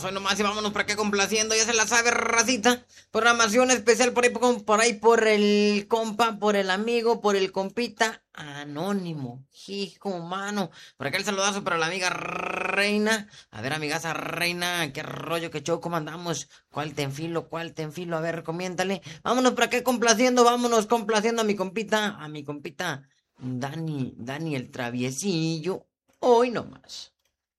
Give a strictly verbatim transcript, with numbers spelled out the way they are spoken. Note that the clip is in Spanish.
hoy nomás y vámonos para acá complaciendo, ya se la sabe, racita. Programación especial por ahí, por, por ahí, por el compa, por el amigo, por el compita anónimo. Hijo, mano. Por acá el saludazo para la amiga Reina. A ver, amigaza Reina, qué rollo, qué show, cómo andamos. ¿Cuál te enfilo, cuál te enfilo? A ver, recomiéndale. Vámonos para acá complaciendo, vámonos complaciendo a mi compita, a mi compita Dani, Dani el traviesillo. Hoy nomás.